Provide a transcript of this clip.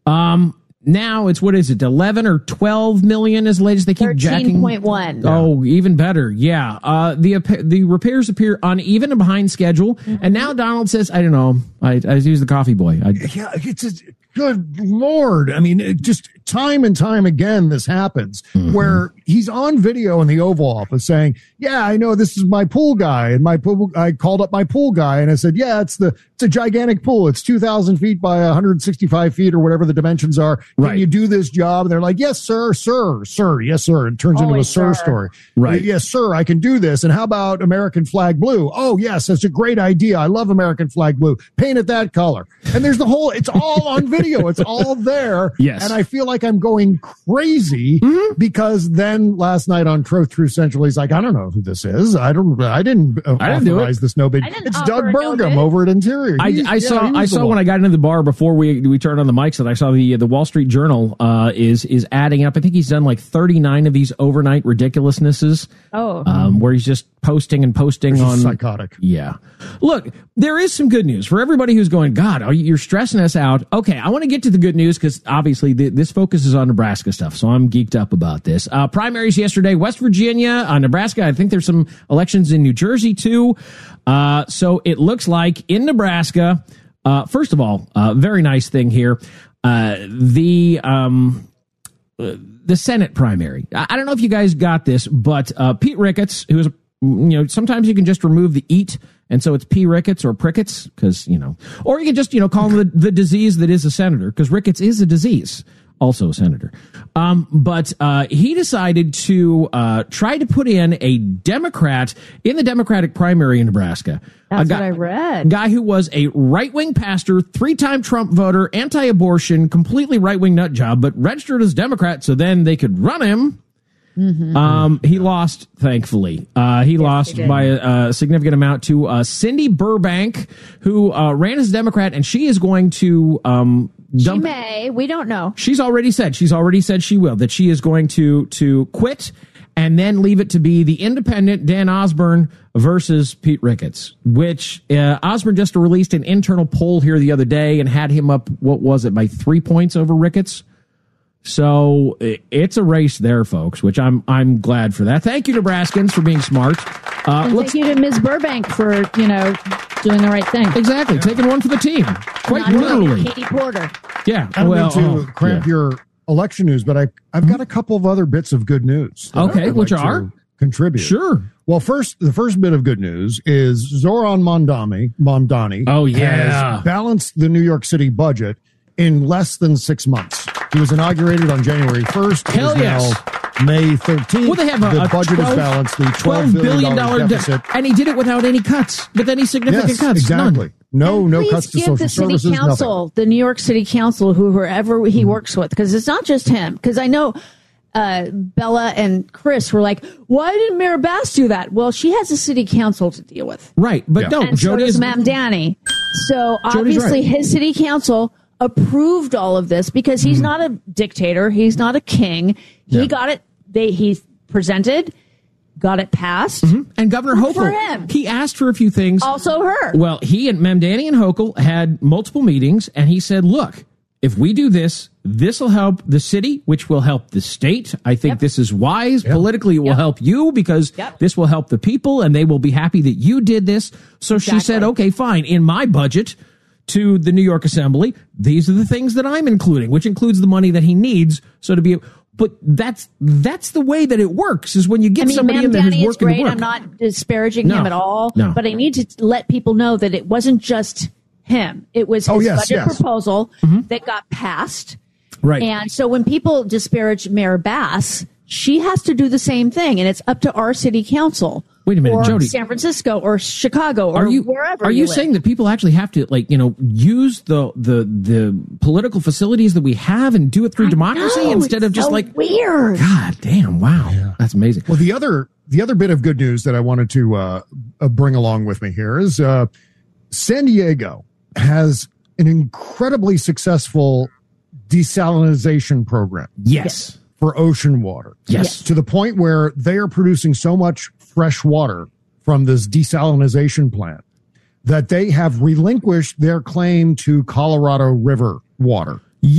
Now it's, what is it, 11 or 12 million is the latest. They keep jacking. 13.1. Oh, even better. Yeah. The repairs appear uneven and behind schedule. Mm-hmm. And now Donald says, I don't know. I use the coffee boy. Yeah, it's good Lord. I mean, just time and time again, this happens where he's on video in the Oval Office saying, yeah, I know this is my pool guy. And I called up my pool guy and I said, yeah, it's a gigantic pool. It's 2,000 feet by 165 feet or whatever the dimensions are. Can you do this job? And they're like, yes, sir, yes, sir. And it turns into a sir story. Right. Yes, sir, I can do this. And how about American flag blue? Oh, yes, that's a great idea. I love American flag blue. Paint it that color. And there's it's all on video. It's all there. Yes. And I feel like I'm going crazy because then last night on Truth Central, he's like, I don't know who this is. I didn't authorize this no bid. It's Doug Burgum over at Interior. I saw when I got into the bar before we turned on the mics that I saw the Wall Street Journal is adding up. I think he's done like 39 of these overnight ridiculousnesses. Where he's just posting on psychotic. Yeah. Look, there is some good news for everybody who's going, God, you're stressing us out. Okay, I want to get to the good news because obviously this focuses on Nebraska stuff, so I'm geeked up about this. Primaries yesterday, West Virginia, Nebraska. I think there's some elections in New Jersey too. So it looks like in Nebraska, first of all, very nice thing here. The Senate primary. I don't know if you guys got this, but Pete Ricketts, who is, sometimes you can just remove the eat, and so it's P. Ricketts or Pricketts, because, or you can just, call him the disease that is a senator, because Ricketts is a disease, also a senator. But he decided to try to put in a Democrat in the Democratic primary in Nebraska. That's what I read. Guy who was a right-wing pastor, 3-time Trump voter, anti-abortion, completely right-wing nut job, but registered as Democrat so then they could run him. He lost, thankfully. He lost by a significant amount to Cindy Burbank, who ran as a Democrat, and she is going to she may. We don't know. She's already said she will, that she is going to quit and then leave it to be the independent Dan Osborne versus Pete Ricketts, which Osborne just released an internal poll here the other day and had him up, what was it, by 3 points over Ricketts. So it's a race there, folks, which I'm glad for that. Thank you, Nebraskans, for being smart. Thank you to Ms. Burbank for, doing the right thing. Exactly. Taking one for the team. Quite literally. Katie Porter. Yeah. I don't mean to cramp your election news, but I've got a couple of other bits of good news. Okay, which are? Contribute. Sure. Well, the first bit of good news is Zoran Mamdani. Oh, yeah. Has balanced the New York City budget in less than 6 months. He was inaugurated on January 1st. Hell yes. Now May 13th. Well, they have the budget is balanced. The $12 billion deficit. And he did it without any cuts, with any significant cuts. Exactly. None. No cuts to social services. The City Council, nothing. the New York City Council, whoever he works with, because it's not just him. Because I know Bella and Chris were like, why didn't Mayor Bass do that? Well, she has a city council to deal with. Right. But no, and Jody so does Mamdani. So obviously his city council approved all of this because he's not a dictator. He's not a king. He got it. He presented, got it passed. And Governor Hochul, he asked for a few things. Also her. Well, he and Mamdani and Hochul had multiple meetings, and he said, look, if we do this, this will help the city, which will help the state. I think this is wise. Politically, it will help you because this will help the people, and they will be happy that you did this. So she said, okay, fine. In my budget to the New York Assembly, these are the things that I'm including, which includes the money that he needs. So to be, but that's the way that it works, is when you get somebody in there who's working great. the work. I'm not disparaging him at all, but I need to let people know that it wasn't just him. It was his budget proposal that got passed. Right. And so when people disparage Mayor Bass, she has to do the same thing, and it's up to our city council. Wait a minute, or Jody. San Francisco or Chicago or wherever. Are you saying that people actually have to, use the political facilities that we have and do it through democracy instead of just weird? God damn! Wow, that's amazing. Well, the other bit of good news that I wanted to bring along with me here is San Diego has an incredibly successful desalination program. Yes. For ocean water. Yes. To the point where they are producing so much fresh water from this desalination plant that they have relinquished their claim to Colorado River water.